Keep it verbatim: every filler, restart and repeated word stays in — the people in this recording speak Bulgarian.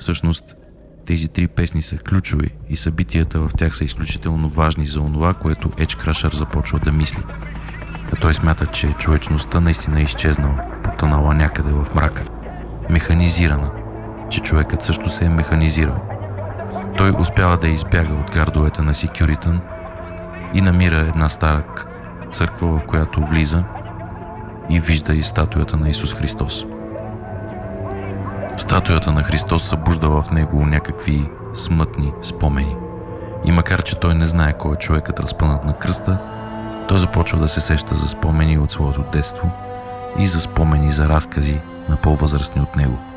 Всъщност, тези три песни са ключови и събитията в тях са изключително важни за онова, което Edgecrusher започва да мисли. А той смята, че човечността наистина е изчезнала, потънала някъде в мрака. Механизирана, че човекът също се е механизирал. Той успява да избяга от гардовете на Секюритън и намира една стара църква, в която влиза и вижда и статуята на Исус Христос. Статуята на Христос събужда в него някакви смътни спомени. И макар че той не знае кой е човекът разпънат на кръста, той започва да се сеща за спомени от своето детство и за спомени за разкази на по-възрастни от него.